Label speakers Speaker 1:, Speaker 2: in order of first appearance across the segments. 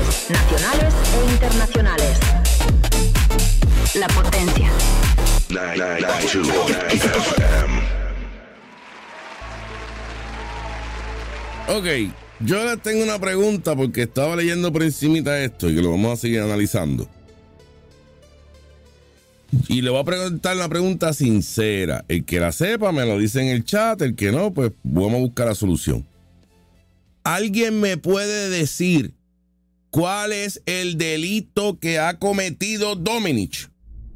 Speaker 1: Voces nacionales e internacionales. La potencia.
Speaker 2: 992 FM.
Speaker 3: Ok, yo les tengo una pregunta porque estaba leyendo por encimita esto y que lo vamos a seguir analizando. Y le voy a preguntar una pregunta sincera. El que la sepa me lo dice en el chat, el que no, pues vamos a buscar la solución. ¿Alguien me puede decir cuál es el delito que ha cometido Domenech?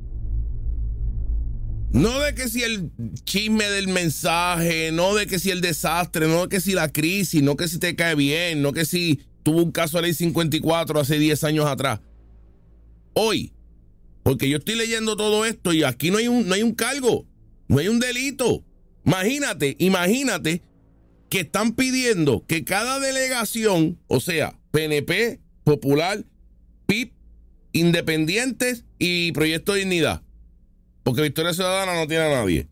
Speaker 3: No de que si el chisme del mensaje, no de que si el desastre, no de que si la crisis, no que si te cae bien, no que si tuvo un caso de ley 54 hace 10 años atrás. Hoy, porque yo estoy leyendo todo esto y aquí no hay un cargo, no hay un delito. Imagínate que están pidiendo que cada delegación, o sea, PNP, Popular, PIP, Independientes y Proyecto de Dignidad, porque Victoria Ciudadana no tiene a nadie,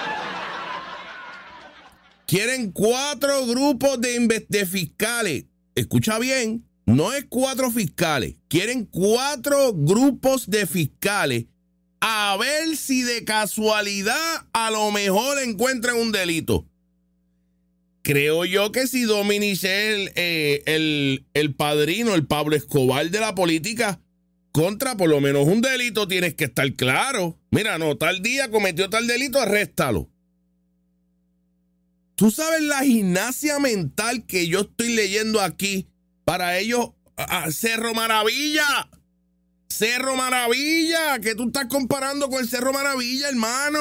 Speaker 3: quieren 4 grupos de fiscales. Escucha bien, no es 4 fiscales, quieren 4 grupos de fiscales a ver si de casualidad a lo mejor encuentran un delito. Creo yo que si Domenech es el padrino, el Pablo Escobar de la política, contra por lo menos un delito tienes que estar claro. Mira, no, tal día cometió tal delito, arréstalo. Tú sabes la gimnasia mental que yo estoy leyendo aquí para ellos. Cerro Maravilla, que tú estás comparando con el Cerro Maravilla, hermano.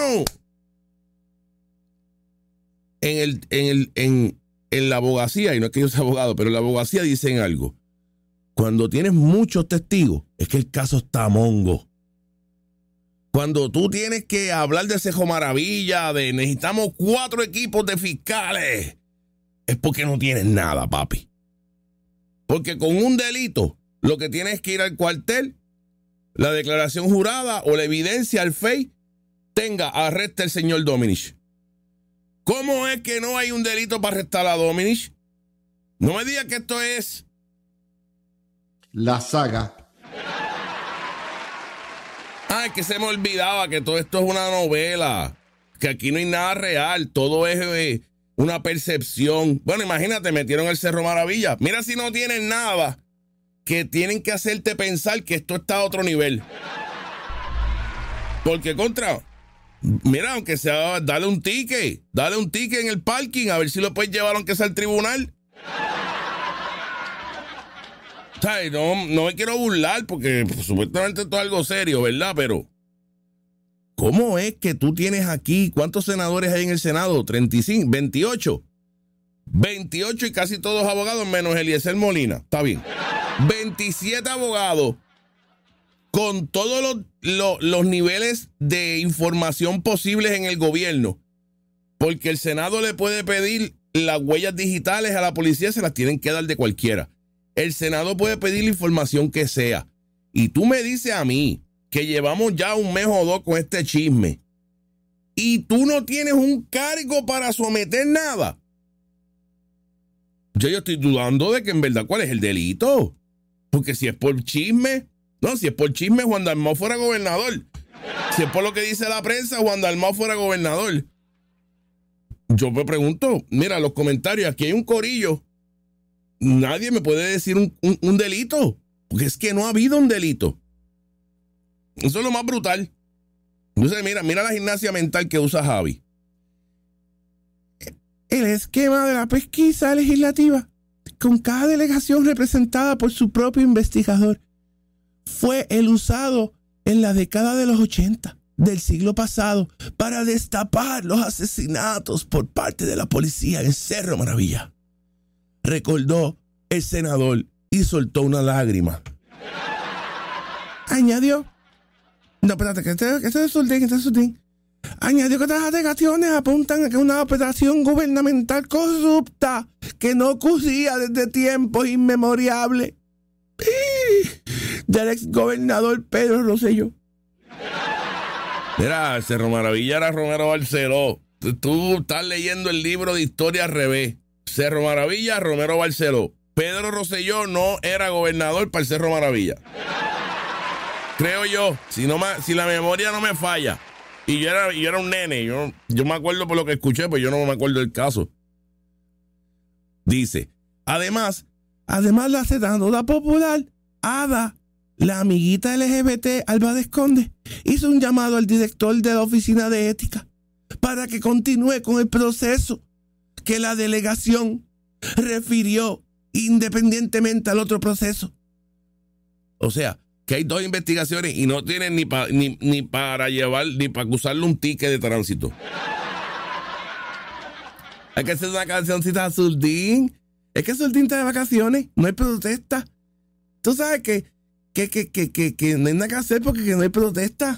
Speaker 3: En la abogacía, y no es que yo sea abogado, pero en la abogacía dicen algo. Cuando tienes muchos testigos, es que el caso está mongo. Cuando tú tienes que hablar de Cerro Maravilla, de necesitamos 4 equipos de fiscales, es porque no tienes nada, papi. Porque con un delito, lo que tienes que ir al cuartel, la declaración jurada o la evidencia al FEI, arresta el señor Domenech. ¿Cómo es que no hay un delito para arrestar a Domenech? No me digas que esto es
Speaker 4: la saga.
Speaker 3: Es que se me olvidaba que todo esto es una novela, que aquí no hay nada real, todo es una percepción. Bueno, imagínate, metieron el Cerro Maravilla. Mira si no tienen nada, que tienen que hacerte pensar que esto está a otro nivel. Porque mira, aunque sea, dale un ticket en el parking, a ver si lo puedes llevar aunque sea al tribunal. ¿Sabes? No me quiero burlar porque supuestamente esto es algo serio, ¿verdad? Pero ¿cómo es que tú tienes aquí? ¿Cuántos senadores hay en el Senado? 35, 28. 28 y casi todos abogados menos Eliezer Molina. Está bien. 27 abogados con todos los niveles de información posibles en el gobierno. Porque el Senado le puede pedir las huellas digitales a la policía, se las tienen que dar de cualquiera. El Senado puede pedir la información que sea. Y tú me dices a mí que llevamos ya un mes o 2 con este chisme y tú no tienes un cargo para someter nada. Yo estoy dudando de que en verdad cuál es el delito. Porque si es por chisme, Juan Dalmau fuera gobernador. Si es por lo que dice la prensa, Juan Dalmau fuera gobernador. Yo me pregunto, mira, los comentarios, aquí hay un corillo. Nadie me puede decir un delito, porque es que no ha habido un delito. Eso es lo más brutal. Entonces, mira la gimnasia mental que usa Javi. El esquema de la pesquisa legislativa, con cada delegación representada por su propio investigador, fue el usado en la década de los 80 del siglo pasado para destapar los asesinatos por parte de la policía en Cerro Maravilla. Recordó el senador y soltó una lágrima. Añadió, no, espérate, que este es Surdín. Añadió que estas alegaciones apuntan a que una operación gubernamental corrupta que no ocurría desde tiempos inmemorables del exgobernador Pedro Rosselló. Mira, Cerro Maravilla era Romero Barceló. Tú estás leyendo el libro de historia al revés. Cerro Maravilla, Romero Barceló. Pedro Rosselló no era gobernador para el Cerro Maravilla. Creo yo, si la memoria no me falla. Y yo era un nene, yo me acuerdo por lo que escuché, pero yo no me acuerdo del caso. Dice, además la senadora popular, Ada, la amiguita LGBT Álvarez Conde, hizo un llamado al director de la Oficina de Ética para que continúe con el proceso que la delegación refirió independientemente al otro proceso. O sea, que hay 2 investigaciones y no tienen ni para acusarle un ticket de tránsito. Hay que hacer una cancioncita a Zurdín. Es que Zurdín está de vacaciones, no hay protesta. Tú sabes que no hay nada que hacer porque no hay protesta.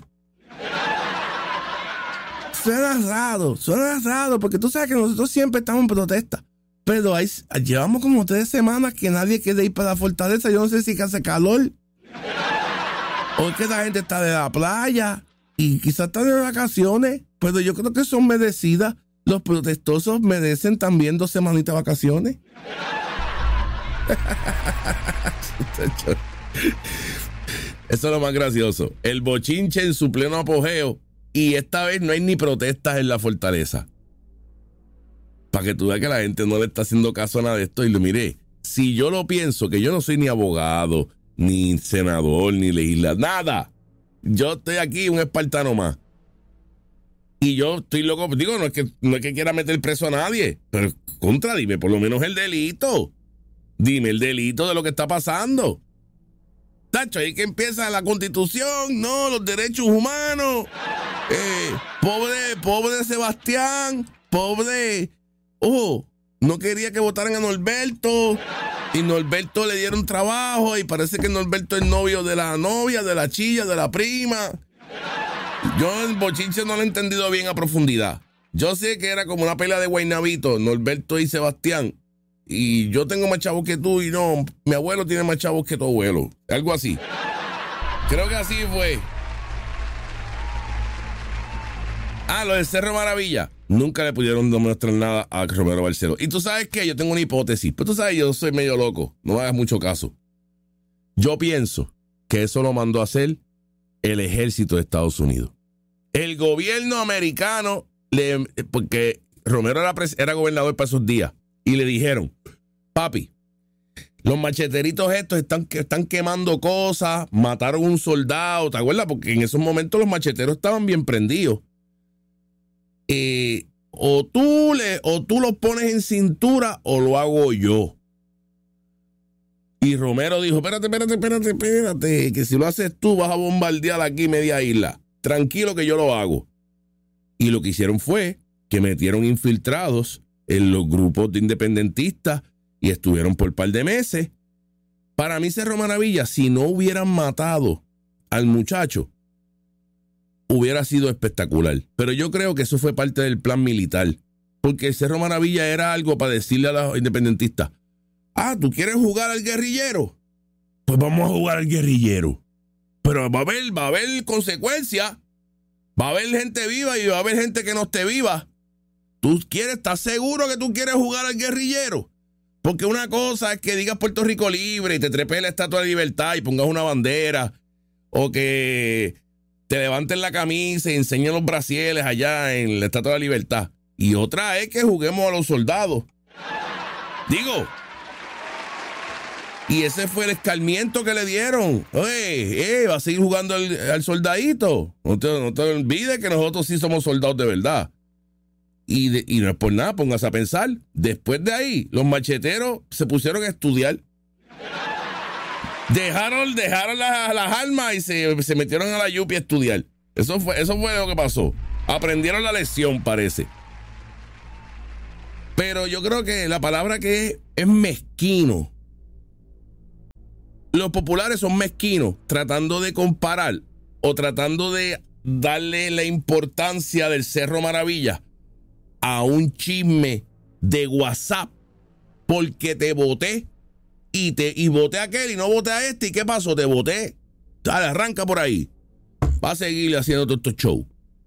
Speaker 3: Suena raro, porque tú sabes que nosotros siempre estamos en protesta. Pero llevamos como 3 semanas que nadie quiere ir para la fortaleza. Yo no sé si hace calor o es que la gente está de la playa y quizás está de vacaciones, pero yo creo que son merecidas. Los protestosos merecen también 2 semanitas de vacaciones. Eso es lo más gracioso. El bochinche en su pleno apogeo y esta vez no hay ni protestas en la fortaleza. Para que tú veas que la gente no le está haciendo caso a nada de esto. Y lo miré, si yo lo pienso, que yo no soy ni abogado, ni senador, ni legislador, nada. Yo estoy aquí un espartano más. Y yo estoy loco, digo, no es que quiera meter preso a nadie, pero dime por lo menos el delito. Dime el delito de lo que está pasando. Tacho, ahí que empieza la Constitución, no, los derechos humanos. Pobre Sebastián, pobre. No quería que votaran a Norberto. Y Norberto le dieron trabajo y parece que Norberto es novio de la novia, de la chilla, de la prima. Yo el bochinche no lo he entendido bien a profundidad. Yo sé que era como una pelea de Guaynabito, Norberto y Sebastián. Y yo tengo más chavos que tú y no, mi abuelo tiene más chavos que tu abuelo. Algo así. Creo que así fue. Lo del Cerro Maravilla. Nunca le pudieron demostrar nada a Romero Barceló. Y tú sabes que yo tengo una hipótesis. Pero tú sabes, yo soy medio loco. No me hagas mucho caso. Yo pienso que eso lo mandó a hacer el ejército de Estados Unidos. El gobierno americano, porque Romero era gobernador para esos días, y le dijeron, papi, los macheteritos estos están quemando cosas, mataron un soldado, ¿te acuerdas? Porque en esos momentos los macheteros estaban bien prendidos. O tú los pones en cintura o lo hago yo. Y Romero dijo, espérate, que si lo haces tú vas a bombardear aquí media isla. Tranquilo que yo lo hago. Y lo que hicieron fue que metieron infiltrados en los grupos de independentistas y estuvieron por un par de meses. Para mí Cerro Maravilla, si no hubieran matado al muchacho, hubiera sido espectacular. Pero yo creo que eso fue parte del plan militar. Porque el Cerro Maravilla era algo para decirle a los independentistas, ¿tú quieres jugar al guerrillero? Pues vamos a jugar al guerrillero. Pero va a haber consecuencias. Va a haber gente viva y va a haber gente que no esté viva. ¿Estás seguro que tú quieres jugar al guerrillero? Porque una cosa es que digas Puerto Rico libre y te trepes la Estatua de Libertad y pongas una bandera. O que te levanten la camisa y enseñen los brasieles allá en la Estatua de la Libertad. Y otra es que juguemos a los soldados. Digo. Y ese fue el escarmiento que le dieron. Va a seguir jugando al soldadito. No te olvides que nosotros sí somos soldados de verdad. Y no es por nada, póngase a pensar. Después de ahí, los macheteros se pusieron a estudiar. Dejaron las armas y se metieron a la yupi a estudiar. Eso fue lo que pasó. Aprendieron la lección, parece. Pero yo creo que la palabra que es mezquino. Los populares son mezquinos, tratando de comparar o tratando de darle la importancia del Cerro Maravilla a un chisme de WhatsApp porque te voté y voté a aquel y no voté a este. ¿Y qué pasó? Te voté. Dale, arranca por ahí. Va a seguir haciendo todos estos shows.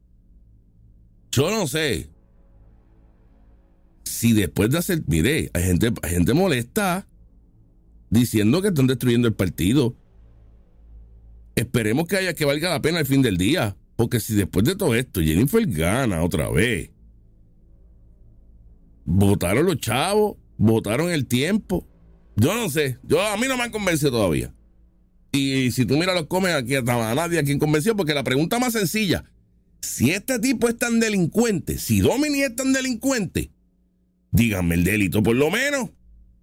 Speaker 3: Yo no sé si después de hacer, mire, hay gente molesta diciendo que están destruyendo el partido. Esperemos que valga la pena al fin del día, porque si después de todo esto Jennifer gana otra vez, votaron los chavos, votaron el tiempo, yo no sé, a mí no me han convencido todavía. Y si tú miras los comes aquí, a nadie a quien convenció, porque la pregunta más sencilla, si este tipo es tan delincuente, si Dominic es tan delincuente, díganme el delito por lo menos.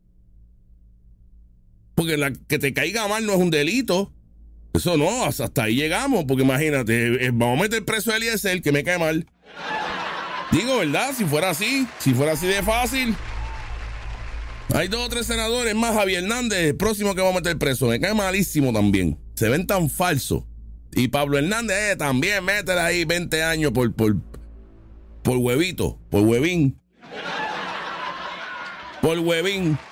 Speaker 3: Porque que te caiga mal no es un delito. Eso no, hasta ahí llegamos, porque imagínate, vamos a meter preso a Eliezer, que me cae mal. Digo, ¿verdad? Si fuera así de fácil. Hay 2 o 3 senadores más, Javier Hernández, el próximo que vamos a meter preso, me cae malísimo también. Se ven tan falsos. Y Pablo Hernández también, métele ahí 20 años por huevito, por huevín. Por huevín.